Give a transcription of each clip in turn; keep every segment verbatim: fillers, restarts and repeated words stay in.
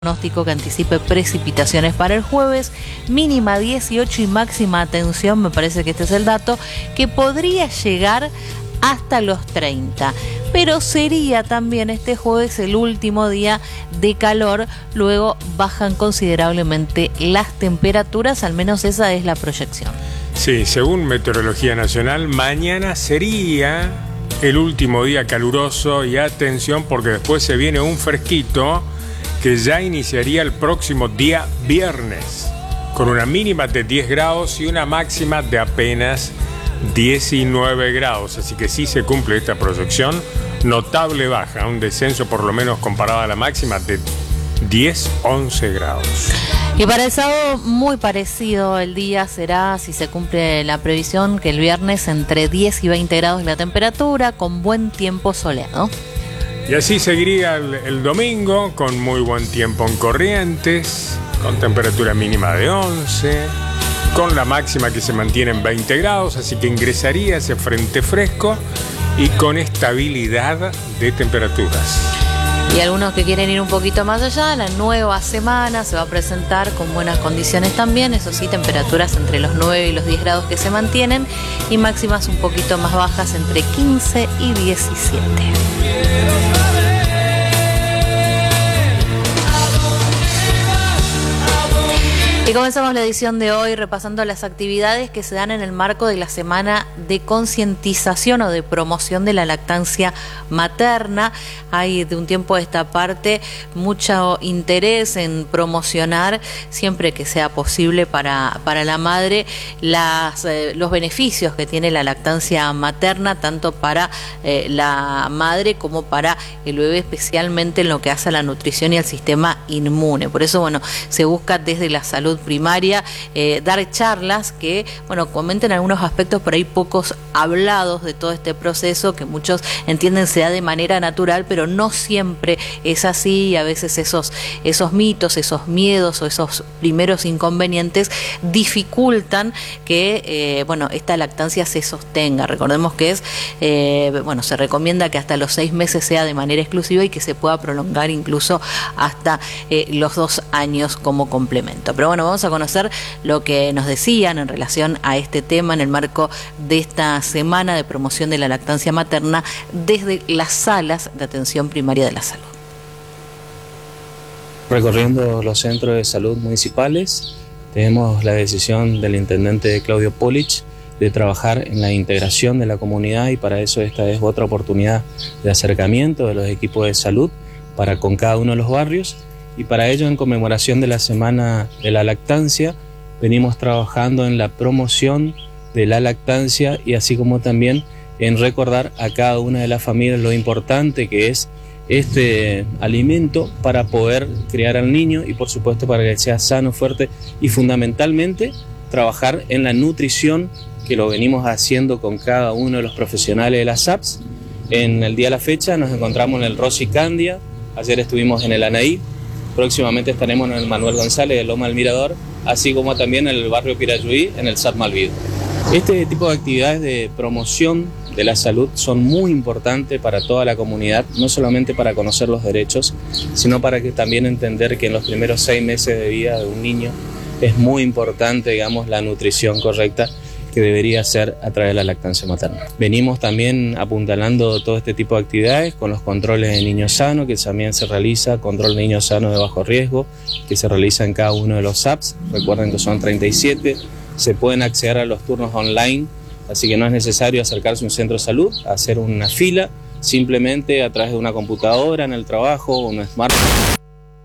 Pronóstico que anticipe precipitaciones para el jueves, mínima dieciocho y máxima, atención, me parece que este es el dato, que podría llegar hasta los treinta. Pero sería también este jueves el último día de calor, luego bajan considerablemente las temperaturas, al menos esa es la proyección. Sí, según Meteorología Nacional, mañana sería el último día caluroso y atención porque después se viene un fresquito que ya iniciaría el próximo día viernes, con una mínima de diez grados y una máxima de apenas diecinueve grados. Así que sí se cumple esta proyección, notable baja, un descenso por lo menos comparado a la máxima de diez a once grados. Y para el sábado muy parecido el día será, si se cumple la previsión, que el viernes entre diez y veinte grados la temperatura, con buen tiempo soleado. Y así seguiría el, el domingo, con muy buen tiempo en Corrientes, con temperatura mínima de once, con la máxima que se mantiene en veinte grados, así que ingresaría ese frente fresco y con estabilidad de temperaturas. Y algunos que quieren ir un poquito más allá, la nueva semana se va a presentar con buenas condiciones también, eso sí, temperaturas entre los nueve y los diez grados que se mantienen y máximas un poquito más bajas entre quince y diecisiete. Y comenzamos la edición de hoy repasando las actividades que se dan en el marco de la semana de concientización o de promoción de la lactancia materna. Hay de un tiempo a esta parte mucho interés en promocionar, siempre que sea posible para, para la madre, las, eh, los beneficios que tiene la lactancia materna, tanto para eh, la madre como para el bebé, especialmente en lo que hace a la nutrición y al sistema inmune. Por eso, bueno, se busca desde la salud primaria eh, dar charlas que, bueno, comenten algunos aspectos por ahí pocos hablados de todo este proceso, que muchos entienden se da de manera natural, pero no siempre es así, y a veces esos, esos mitos, esos miedos o esos primeros inconvenientes dificultan que, eh, bueno, esta lactancia se sostenga. Recordemos que es, eh, bueno, se recomienda que hasta los seis meses sea de manera exclusiva y que se pueda prolongar incluso hasta eh, los dos años como complemento. Pero bueno, vamos a conocer lo que nos decían en relación a este tema en el marco de esta semana de promoción de la lactancia materna desde las salas de atención primaria de la salud. Recorriendo los centros de salud municipales, tenemos la decisión del intendente Claudio Polich de trabajar en la integración de la comunidad, y para eso esta es otra oportunidad de acercamiento de los equipos de salud para con cada uno de los barrios. Y para ello, en conmemoración de la Semana de la Lactancia, venimos trabajando en la promoción de la lactancia y así como también en recordar a cada una de las familias lo importante que es este alimento para poder criar al niño y por supuesto para que sea sano, fuerte y fundamentalmente trabajar en la nutrición, que lo venimos haciendo con cada uno de los profesionales de las S A Ps. En el día de la fecha nos encontramos en el Rosy Candia, ayer estuvimos en el Anaí. Próximamente estaremos en el Manuel González de Loma del Mirador, así como también en el barrio Pirayuí, en el S A P Malvido. Este tipo de actividades de promoción de la salud son muy importantes para toda la comunidad, no solamente para conocer los derechos, sino para que también entender que en los primeros seis meses de vida de un niño es muy importante, digamos, la nutrición correcta que debería ser a través de la lactancia materna. Venimos también apuntalando todo este tipo de actividades con los controles de niños sanos, que también se realiza, control de niños sanos de bajo riesgo, que se realiza en cada uno de los S A Ps, recuerden que son treinta y siete, se pueden acceder a los turnos online, así que no es necesario acercarse a un centro de salud, hacer una fila, simplemente a través de una computadora en el trabajo o un smartphone.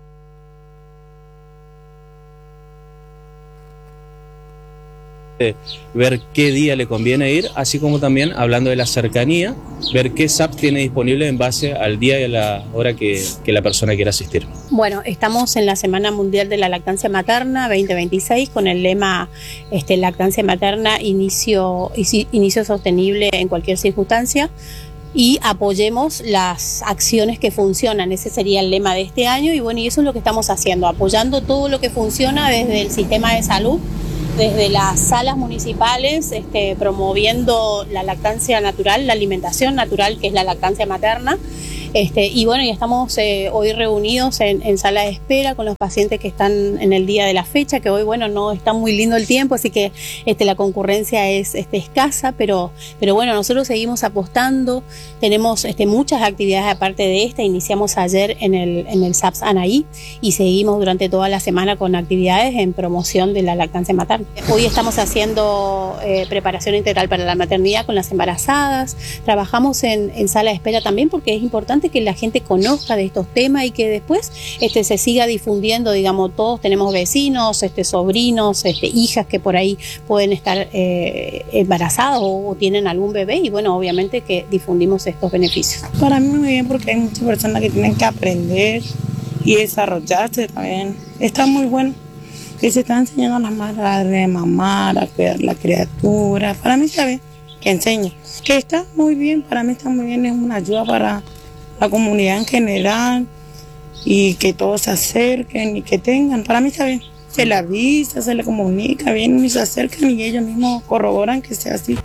Ver qué día le conviene ir, así como también, hablando de la cercanía, ver qué S A P tiene disponible en base al día y a la hora que, que la persona quiera asistir. Bueno, estamos en la Semana Mundial de la Lactancia Materna veinte veintiséis con el lema este, Lactancia Materna, inicio, inicio sostenible en cualquier circunstancia, y apoyemos las acciones que funcionan. Ese sería el lema de este año, y bueno, y eso es lo que estamos haciendo, apoyando todo lo que funciona desde el sistema de salud, desde las salas municipales, este, promoviendo la lactancia natural, la alimentación natural, que es la lactancia materna, Este, y bueno, ya estamos eh, hoy reunidos en, en sala de espera con los pacientes que están en el día de la fecha, que hoy, bueno, no está muy lindo el tiempo, así que este, la concurrencia es este, escasa, pero, pero bueno, nosotros seguimos apostando, tenemos este, muchas actividades aparte de esta, iniciamos ayer en el, en el S A P S Anaí y seguimos durante toda la semana con actividades en promoción de la lactancia materna. Hoy estamos haciendo eh, preparación integral para la maternidad con las embarazadas, trabajamos en, en sala de espera también porque es importante que la gente conozca de estos temas y que después este, se siga difundiendo, digamos, todos tenemos vecinos, este, sobrinos, este, hijas que por ahí pueden estar eh, embarazadas o, o tienen algún bebé y bueno, obviamente que difundimos estos beneficios. Para mí muy bien porque hay muchas personas que tienen que aprender y desarrollarse también. Está muy bueno que se está enseñando a las madres a mamar, a cuidar la criatura. Para mí está bien que enseñe. Que está muy bien, para mí está muy bien, es una ayuda para la comunidad en general y que todos se acerquen y que tengan. Para mí está bien. Se le avisa, se le comunica, vienen y se acercan y ellos mismos corroboran que sea así.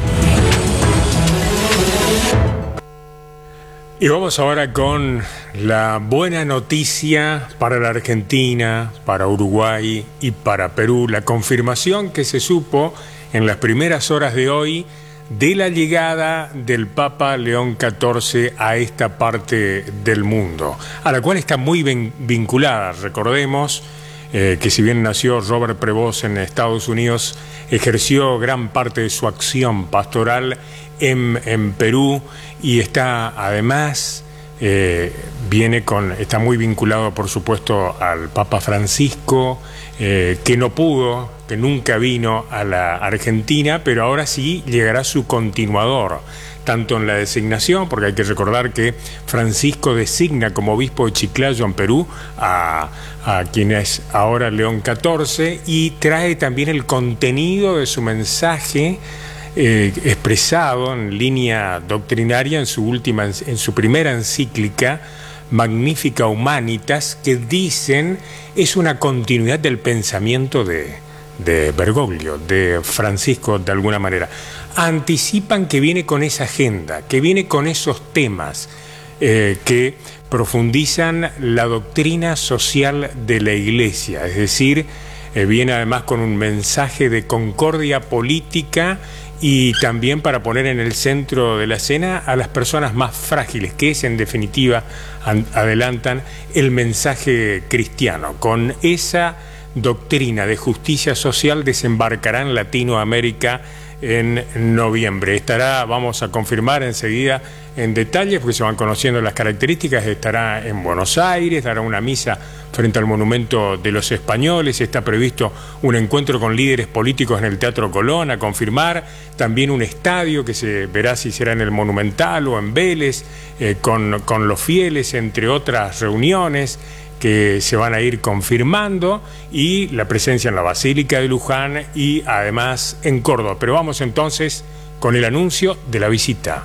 Y vamos ahora con la buena noticia para la Argentina, para Uruguay y para Perú. La confirmación que se supo en las primeras horas de hoy de la llegada del Papa León catorce a esta parte del mundo, a la cual está muy vinculada, recordemos, eh, que si bien nació Robert Prevost en Estados Unidos, ejerció gran parte de su acción pastoral en, en Perú y está además, eh, viene con, está muy vinculado por supuesto al Papa Francisco, eh, que no pudo, que nunca vino a la Argentina, pero ahora sí llegará su continuador, tanto en la designación, porque hay que recordar que Francisco designa como obispo de Chiclayo en Perú a, a quien es ahora León catorce, y trae también el contenido de su mensaje eh, expresado en línea doctrinaria en su última, en su primera encíclica Magnificat Humanitas, que dicen es una continuidad del pensamiento de, de Bergoglio, de Francisco de alguna manera. Anticipan que viene con esa agenda, que viene con esos temas eh, que profundizan la doctrina social de la Iglesia, es decir, eh, viene además con un mensaje de concordia política y también para poner en el centro de la escena a las personas más frágiles, que es en definitiva, adelantan, el mensaje cristiano. Con esa doctrina de justicia social desembarcará en Latinoamérica en noviembre. Estará, vamos a confirmar enseguida en detalle, porque se van conociendo las características, estará en Buenos Aires, dará una misa frente al Monumento de los Españoles, está previsto un encuentro con líderes políticos en el Teatro Colón, a confirmar, también un estadio que se verá si será en el Monumental o en Vélez, eh, con, con los fieles, entre otras reuniones que se van a ir confirmando, y la presencia en la Basílica de Luján y además en Córdoba. Pero vamos entonces con el anuncio de la visita.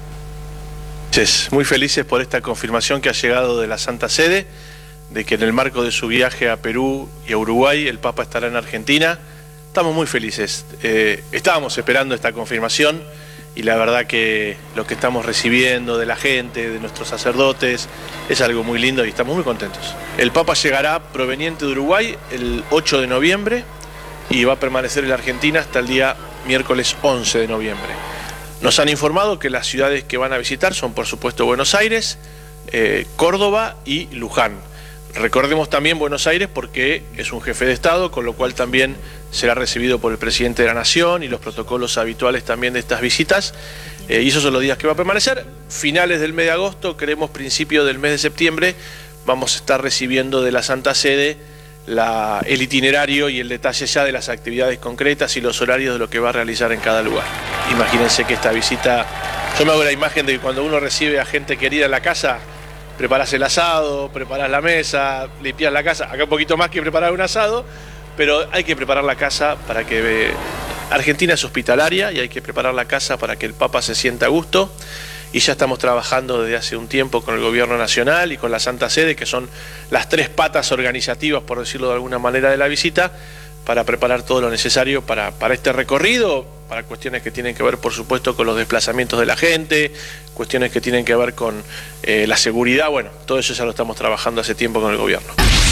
Muy felices por esta confirmación que ha llegado de la Santa Sede, de que en el marco de su viaje a Perú y a Uruguay el Papa estará en Argentina. Estamos muy felices, eh, estábamos esperando esta confirmación y la verdad que lo que estamos recibiendo de la gente, de nuestros sacerdotes, es algo muy lindo y estamos muy contentos. El Papa llegará proveniente de Uruguay el ocho de noviembre y va a permanecer en la Argentina hasta el día miércoles once de noviembre. Nos han informado que las ciudades que van a visitar son por supuesto Buenos Aires, eh, Córdoba y Luján. Recordemos también Buenos Aires porque es un jefe de Estado, con lo cual también será recibido por el presidente de la Nación y los protocolos habituales también de estas visitas. Eh, y esos son los días que va a permanecer. Finales del mes de agosto, creemos principio del mes de septiembre, vamos a estar recibiendo de la Santa Sede la, el itinerario y el detalle ya de las actividades concretas y los horarios de lo que va a realizar en cada lugar. Imagínense que esta visita, yo me hago la imagen de que cuando uno recibe a gente querida en la casa, preparás el asado, preparás la mesa, limpias la casa, acá un poquito más que preparar un asado, pero hay que preparar la casa para que... Argentina es hospitalaria y hay que preparar la casa para que el Papa se sienta a gusto, y ya estamos trabajando desde hace un tiempo con el Gobierno Nacional y con la Santa Sede, que son las tres patas organizativas, por decirlo de alguna manera, de la visita, para preparar todo lo necesario para, para este recorrido, para cuestiones que tienen que ver, por supuesto, con los desplazamientos de la gente, cuestiones que tienen que ver con eh, la seguridad. Bueno, todo eso ya lo estamos trabajando hace tiempo con el gobierno.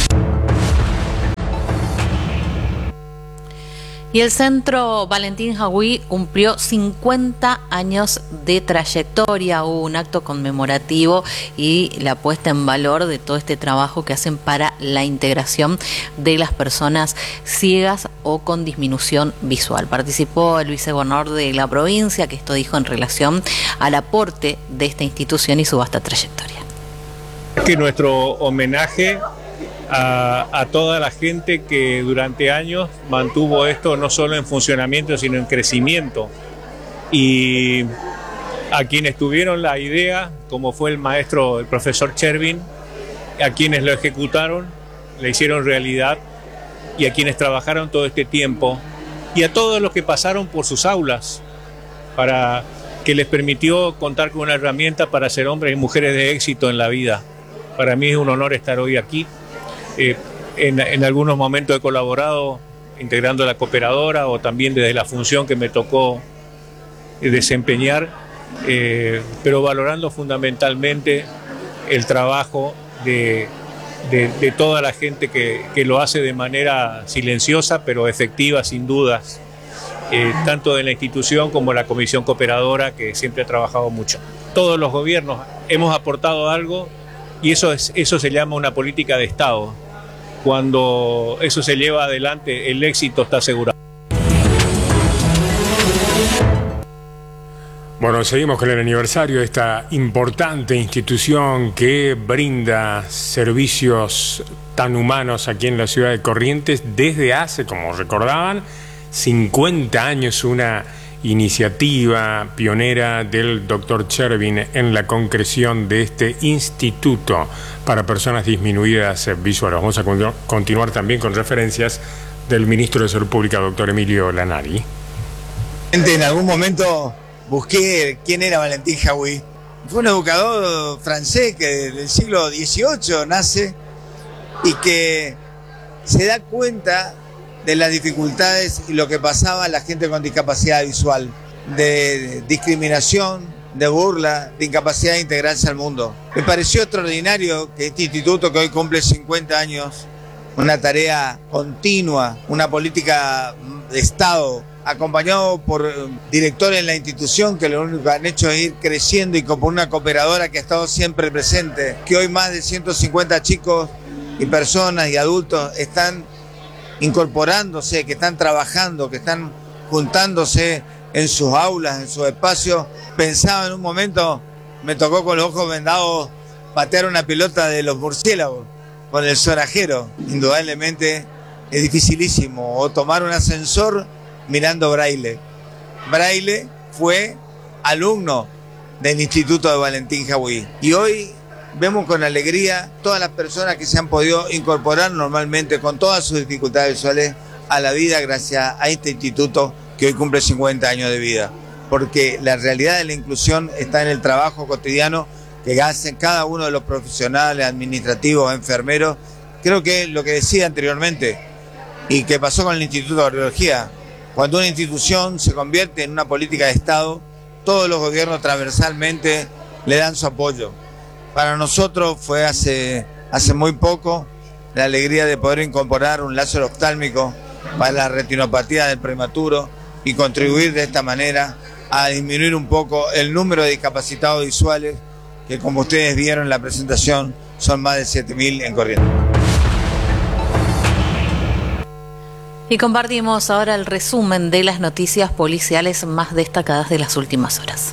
Y el Centro Valentín Jagüí cumplió cincuenta años de trayectoria. Hubo un acto conmemorativo y la puesta en valor de todo este trabajo que hacen para la integración de las personas ciegas o con disminución visual. Participó el vicegobernador de la provincia, que esto dijo en relación al aporte de esta institución y su vasta trayectoria. Que nuestro homenaje A, a toda la gente que durante años mantuvo esto no solo en funcionamiento sino en crecimiento, y a quienes tuvieron la idea, como fue el maestro, el profesor Chervin, a quienes lo ejecutaron, le hicieron realidad, y a quienes trabajaron todo este tiempo, y a todos los que pasaron por sus aulas, para que les permitió contar con una herramienta para ser hombres y mujeres de éxito en la vida. Para mí es un honor estar hoy aquí. Eh, en, en algunos momentos he colaborado integrando la cooperadora o también desde la función que me tocó eh, desempeñar, eh, pero valorando fundamentalmente el trabajo de, de, de toda la gente que, que lo hace de manera silenciosa pero efectiva, sin dudas, eh, tanto de la institución como la comisión cooperadora, que siempre ha trabajado mucho. Todos los gobiernos hemos aportado algo, y eso, es, eso se llama una política de Estado. Cuando eso se lleva adelante, el éxito está asegurado. Bueno, seguimos con el aniversario de esta importante institución que brinda servicios tan humanos aquí en la ciudad de Corrientes desde hace, como recordaban, cincuenta años, una iniciativa pionera del doctor Chervin en la concreción de este instituto para personas disminuidas visuales. Vamos a continu- continuar también con referencias del ministro de Salud Pública, doctor Emilio Lanari. En algún momento busqué quién era Valentín Jagüí. Fue un educador francés que del siglo dieciocho nace y que se da cuenta de las dificultades y lo que pasaba a la gente con discapacidad visual, de discriminación, de burla, de incapacidad de integrarse al mundo. Me pareció extraordinario que este instituto, que hoy cumple cincuenta años, una tarea continua, una política de Estado, acompañado por directores en la institución que lo único que han hecho es ir creciendo, y con una cooperadora que ha estado siempre presente, que hoy más de ciento cincuenta chicos y personas y adultos están incorporándose, que están trabajando, que están juntándose en sus aulas, en sus espacios. Pensaba en un momento, me tocó con los ojos vendados patear una pelota de los murciélagos con el sonajero. Indudablemente es dificilísimo, o tomar un ascensor mirando Braille. Braille fue alumno del Instituto de Valentín Jagüí, y hoy vemos con alegría todas las personas que se han podido incorporar normalmente con todas sus dificultades visuales a la vida gracias a este instituto que hoy cumple cincuenta años de vida. Porque la realidad de la inclusión está en el trabajo cotidiano que hacen cada uno de los profesionales, administrativos, enfermeros. Creo que lo que decía anteriormente y que pasó con el Instituto de Cardiología, cuando una institución se convierte en una política de Estado, todos los gobiernos transversalmente le dan su apoyo. Para nosotros fue hace, hace muy poco la alegría de poder incorporar un láser oftálmico para la retinopatía del prematuro y contribuir de esta manera a disminuir un poco el número de discapacitados visuales, que como ustedes vieron en la presentación son más de siete mil en Corrientes. Y compartimos ahora el resumen de las noticias policiales más destacadas de las últimas horas.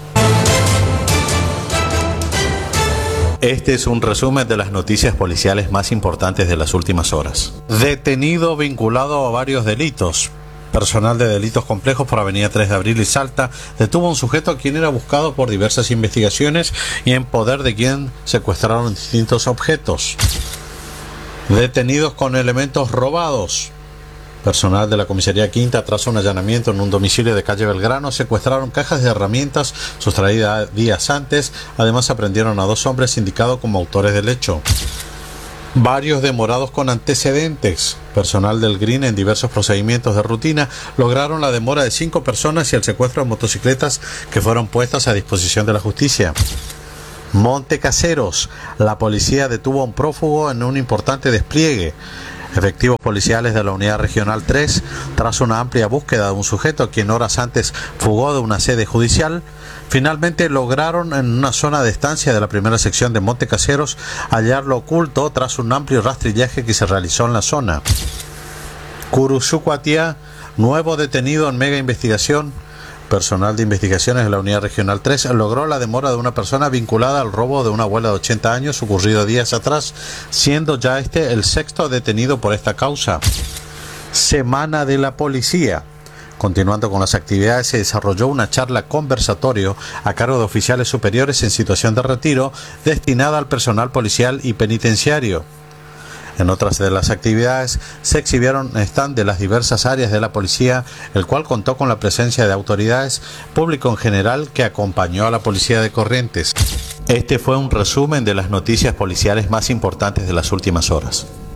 Este es un resumen de las noticias policiales más importantes de las últimas horas. Detenido vinculado a varios delitos. Personal de delitos complejos por Avenida tres de Abril y Salta detuvo a un sujeto a quien era buscado por diversas investigaciones y en poder de quien secuestraron distintos objetos. Detenidos con elementos robados. Personal de la comisaría Quinta, tras un allanamiento en un domicilio de calle Belgrano, secuestraron cajas de herramientas sustraídas días antes. Además, aprendieron a dos hombres indicados como autores del hecho. Varios demorados con antecedentes. Personal del Green en diversos procedimientos de rutina lograron la demora de cinco personas y el secuestro de motocicletas que fueron puestas a disposición de la justicia. Montecaseros. La policía detuvo a un prófugo en un importante despliegue. Efectivos policiales de la Unidad Regional tres, tras una amplia búsqueda de un sujeto quien horas antes fugó de una sede judicial, finalmente lograron en una zona de estancia de la primera sección de Montecaseros hallarlo oculto tras un amplio rastrillaje que se realizó en la zona. Curuzúcuatiá, nuevo detenido en mega investigación. Personal de investigaciones de la Unidad Regional tres logró la demora de una persona vinculada al robo de una abuela de ochenta años ocurrido días atrás, siendo ya este el sexto detenido por esta causa. Semana de la Policía. Continuando con las actividades, se desarrolló una charla conversatorio a cargo de oficiales superiores en situación de retiro destinada al personal policial y penitenciario. En otras de las actividades se exhibieron stand de las diversas áreas de la policía, el cual contó con la presencia de autoridades, público en general que acompañó a la policía de Corrientes. Este fue un resumen de las noticias policiales más importantes de las últimas horas.